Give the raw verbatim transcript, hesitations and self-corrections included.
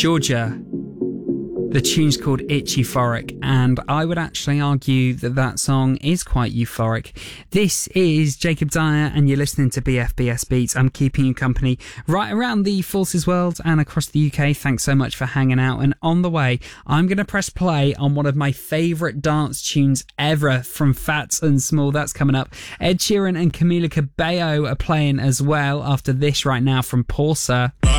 Georgia. The tune's called It's Euphoric, and I would actually argue that that song is quite euphoric. This is Jacob Dyer, and you're listening to B F B S Beats. I'm keeping you company right around the Forces world and across the U K. Thanks so much for hanging out. And on the way, I'm going to press play on one of my favourite dance tunes ever from Fats and Small. That's coming up. Ed Sheeran and Camila Cabello are playing as well after this right now from Porsa.